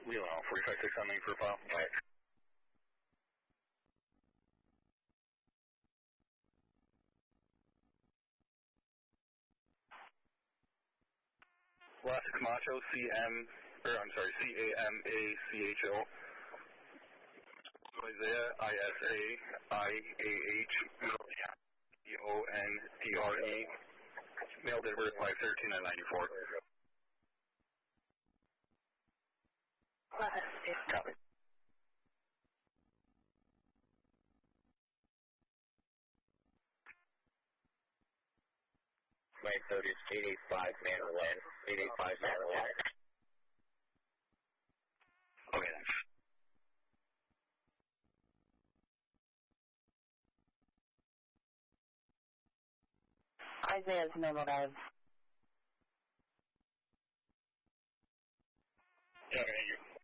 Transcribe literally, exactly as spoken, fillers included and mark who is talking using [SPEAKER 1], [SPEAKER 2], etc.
[SPEAKER 1] Lilo, forty-five six on for file.
[SPEAKER 2] Right.
[SPEAKER 1] Las Camacho, C M, or I'm sorry, C A M A C H O. Isaiah, I S A I A H, E O N D R E. Mail date of birth five thirteen and ninety-four. Copy.
[SPEAKER 2] My code is eight eight five Manor Lane. eight eight five Manor Lane.
[SPEAKER 1] Okay, thanks.
[SPEAKER 3] Isaiah's memo dive.
[SPEAKER 1] Yeah, thank you.